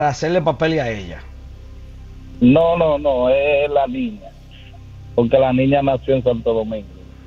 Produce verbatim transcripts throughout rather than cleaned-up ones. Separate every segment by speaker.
Speaker 1: hacerle papel a ella.
Speaker 2: No, no, no, es la niña. Porque la niña nació en Santo Domingo.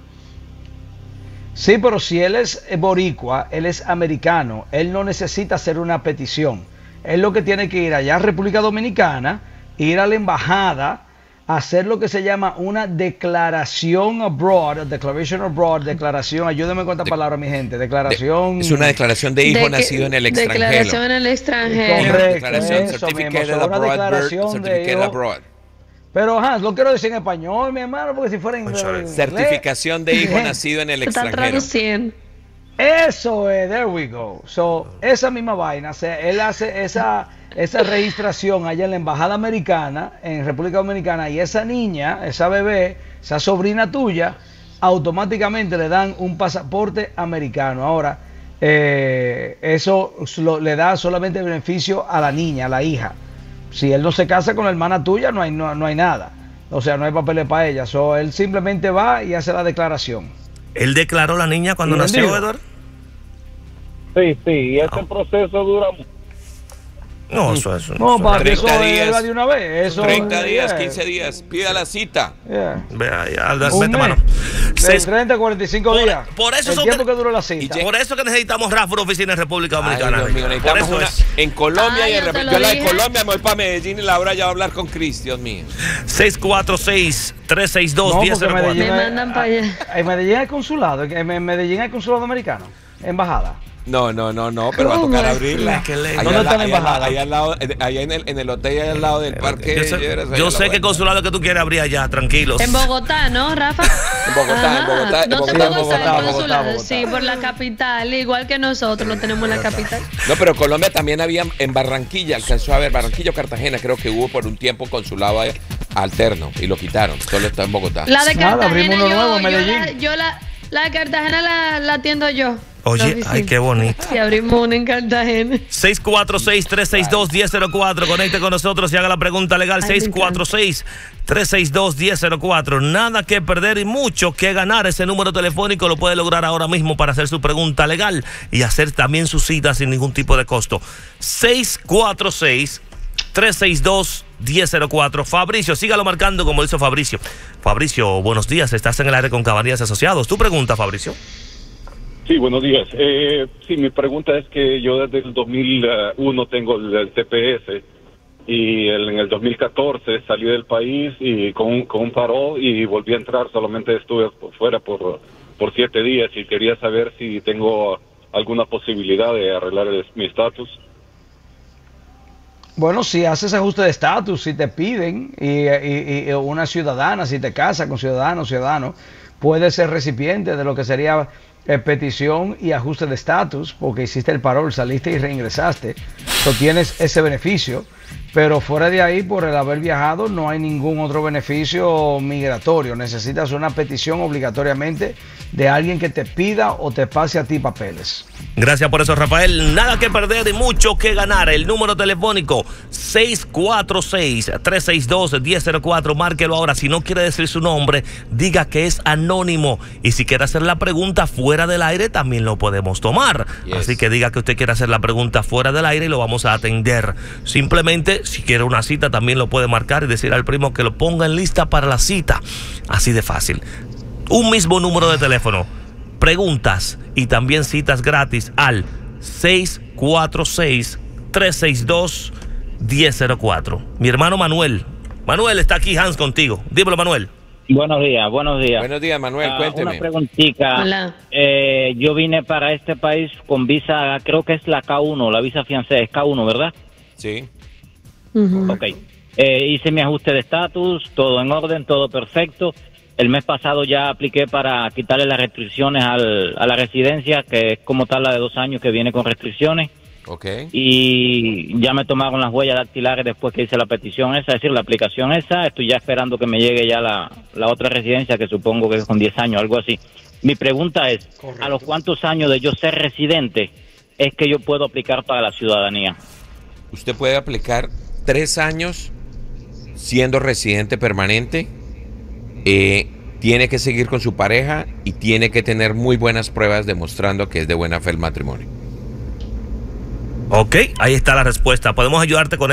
Speaker 1: Sí, pero si él es boricua, él es americano, él no necesita hacer una petición. Él lo que tiene que ir allá a República Dominicana, ir a la embajada, hacer lo que se llama una declaración abroad, declaration abroad, declaración, ayúdenme con esta palabra, mi gente, declaración...
Speaker 3: De, es una declaración de hijo
Speaker 4: de que,
Speaker 3: nacido en el extranjero.
Speaker 4: Declaración en el extranjero.
Speaker 1: Correcto,
Speaker 3: declaración,
Speaker 1: eso
Speaker 3: certificate
Speaker 1: mismo,
Speaker 3: abroad,
Speaker 1: una declaración
Speaker 3: birth,
Speaker 1: de
Speaker 3: certificate
Speaker 1: hijo.
Speaker 3: abroad.
Speaker 1: Pero, Hans, lo quiero decir en español, mi hermano, porque si fuera en inglés...
Speaker 3: Certificación de hijo nacido en el
Speaker 4: Se está
Speaker 3: extranjero.
Speaker 4: traduciendo.
Speaker 1: Eso es, there we go. So, esa misma vaina, o sea, él hace esa, esa registración allá en la embajada americana, en República Dominicana, y esa niña, esa bebé, esa sobrina tuya, automáticamente le dan un pasaporte americano. Ahora, eh, eso lo, le da solamente beneficio a la niña, a la hija. Si él no se casa con la hermana tuya, no hay, no, no hay nada. O sea, no hay papeles para ella. So, él simplemente va y hace la declaración.
Speaker 5: ¿Él declaró la niña cuando nació, Edward?
Speaker 2: Sí, sí, y ese oh. proceso dura mucho.
Speaker 5: No, eso es.
Speaker 1: No, para que eso
Speaker 3: días,
Speaker 1: de una vez. Eso,
Speaker 3: treinta días,
Speaker 1: yeah.
Speaker 3: quince días. Pida la cita.
Speaker 1: Yeah.
Speaker 5: Vea, ya, vete,
Speaker 1: Un
Speaker 5: mano.
Speaker 1: De treinta a cuarenta y cinco
Speaker 5: por,
Speaker 1: días.
Speaker 5: Por eso
Speaker 1: el
Speaker 5: son
Speaker 1: tiempo
Speaker 5: que,
Speaker 1: que duró la cita.
Speaker 5: Por eso que necesitamos Rafa una oficina en República Dominicana.
Speaker 3: Ay, Dios mío,
Speaker 5: por eso
Speaker 3: una,
Speaker 5: es.
Speaker 3: en Colombia
Speaker 4: Ay,
Speaker 3: y en
Speaker 4: yo te
Speaker 3: República.
Speaker 4: lo
Speaker 3: Yo la de
Speaker 4: dije.
Speaker 3: Colombia me voy para Medellín y Laura ya va a hablar con Chris, Dios mío.
Speaker 5: seis cuatro seis, tres seis dos, uno cero cero cuatro.
Speaker 4: Me mandan para allá.
Speaker 1: En Medellín hay consulado. En Medellín hay consulado americano. Embajada.
Speaker 3: No, no, no, no, pero va a tocar abrirla.
Speaker 5: ¿Dónde
Speaker 3: Allá,
Speaker 1: está la
Speaker 3: allá,
Speaker 1: embajada?
Speaker 3: allá al lado, allá en el, en el hotel, allá al lado del parque.
Speaker 5: Yo sé,
Speaker 3: Lleras, allá
Speaker 5: yo
Speaker 3: la
Speaker 5: sé qué
Speaker 3: vuelta.
Speaker 5: consulado que tú quieres abrir allá, tranquilos.
Speaker 4: En Bogotá, ¿no, Rafa?
Speaker 3: En Bogotá, en Bogotá, en
Speaker 4: No te
Speaker 3: Bogotá,
Speaker 4: puedo
Speaker 3: en Bogotá,
Speaker 4: usar el
Speaker 1: Bogotá,
Speaker 4: consulado.
Speaker 1: Bogotá.
Speaker 4: Sí, por la capital, igual que nosotros lo tenemos en la capital.
Speaker 3: No, pero Colombia también había en Barranquilla, alcanzó a ver, Barranquilla o Cartagena, creo que hubo por un tiempo consulado alterno y lo quitaron, solo está en Bogotá.
Speaker 4: La de
Speaker 1: Nada, abrimos
Speaker 4: Cartagena,
Speaker 1: uno nuevo
Speaker 4: yo,
Speaker 1: en
Speaker 4: yo,
Speaker 1: Medellín.
Speaker 4: la, yo la, la de Cartagena la, la atiendo yo.
Speaker 5: Oye, ay, qué bonito.
Speaker 4: Si abrimos una en Cartagena.
Speaker 5: seis cuatro seis, tres seis dos, uno cero cero cuatro. Conecte con nosotros y haga la pregunta legal.
Speaker 4: Ay,
Speaker 5: seis cuatro seis, tres seis dos, uno cero cero cuatro. Nada que perder y mucho que ganar. Ese número telefónico lo puede lograr ahora mismo para hacer su pregunta legal y hacer también su cita sin ningún tipo de costo. seis cuatro seis, tres seis dos, uno cero cero cuatro. Fabricio, sígalo marcando como hizo Fabricio. Fabricio, buenos días. Estás en el aire con Cabanillas Asociados. ¿Tu pregunta, Fabricio?
Speaker 6: Sí, buenos días. Eh, sí, mi pregunta es que yo desde el dos mil uno tengo el, el T P S y el, en el dos mil catorce salí del país y con, con un parol y volví a entrar. Solamente estuve fuera por, por siete días y quería saber si tengo alguna posibilidad de arreglar el, mi estatus.
Speaker 1: Bueno, si haces ajuste de estatus, si te piden, y, y, y una ciudadana, si te casas con ciudadano o ciudadano, puede ser recipiente de lo que sería eh, petición y ajuste de estatus, porque hiciste el parol, saliste y reingresaste, so tienes ese beneficio, pero fuera de ahí, por el haber viajado, no hay ningún otro beneficio migratorio. Necesitas una petición obligatoriamente de alguien que te pida o te pase a ti papeles.
Speaker 5: Gracias por eso, Rafael. Nada que perder y mucho que ganar. El número telefónico seis cuatro seis, tres seis dos, uno cero cero cuatro. Márquelo ahora. Si no quiere decir su nombre, diga que es anónimo. Y si quiere hacer la pregunta fuera del aire, también lo podemos tomar. Yes. Así que diga que usted quiere hacer la pregunta fuera del aire y lo vamos a atender. Simplemente, si quiere una cita, también lo puede marcar y decir al primo que lo ponga en lista para la cita. Así de fácil. Un mismo número de teléfono. Preguntas y también citas gratis al seis cuatro seis, tres seis dos, uno cero cero cuatro. Mi hermano Manuel. Manuel, está aquí Hans contigo. Dímelo, Manuel.
Speaker 2: Buenos días, buenos días.
Speaker 3: Buenos días, Manuel,
Speaker 2: uh,
Speaker 3: cuénteme.
Speaker 2: Una preguntita.
Speaker 4: Hola.
Speaker 2: Eh, yo vine para este país con visa, creo que es la K uno, la visa fiancé, es K uno, ¿verdad?
Speaker 3: Sí.
Speaker 4: Uh-huh.
Speaker 2: Ok. Eh, hice mi ajuste de estatus, todo en orden, todo perfecto. El mes pasado ya apliqué para quitarle las restricciones al, a la residencia, que es como tal la de dos años que viene con restricciones.
Speaker 3: Ok.
Speaker 2: Y ya me tomaron las huellas dactilares después que hice la petición esa, es decir, la aplicación esa. Estoy ya esperando que me llegue ya la, la otra residencia, que supongo que es con diez años, algo así. Mi pregunta es, correcto, ¿a los cuántos años de yo ser residente es que yo puedo aplicar para la ciudadanía?
Speaker 3: Usted puede aplicar tres años siendo residente permanente. Eh, tiene que seguir con su pareja y tiene que tener muy buenas pruebas demostrando que es de buena fe el matrimonio.
Speaker 5: Ok, ahí está la respuesta. Podemos ayudarte con